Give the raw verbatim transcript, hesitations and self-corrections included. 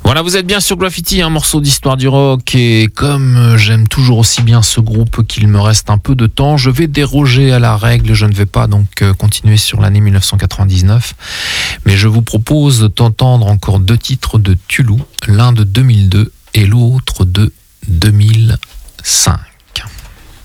Voilà, vous êtes bien sur Graffiti, un morceau d'histoire du rock, et comme j'aime toujours aussi bien ce groupe qu'il me reste un peu de temps, je vais déroger à la règle, je ne vais pas donc continuer sur l'année mille neuf cent quatre-vingt-dix-neuf, mais je vous propose d'entendre encore deux titres de Tulu, l'un de deux mille deux et l'autre de deux mille cinq.